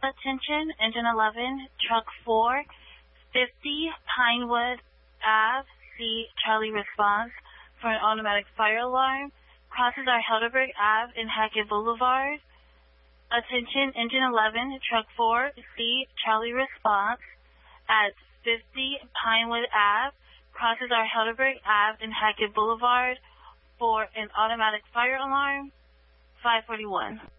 Attention, Engine 11, Truck 4, 50 Pinewood Ave, C. Charlie response for an automatic fire alarm. Crosses our Helderberg Ave in Hackett Boulevard. Attention, Engine 11, Truck 4, C. Charlie response at 50 Pinewood Ave. Crosses our Helderberg Ave in Hackett Boulevard for an automatic fire alarm. 541.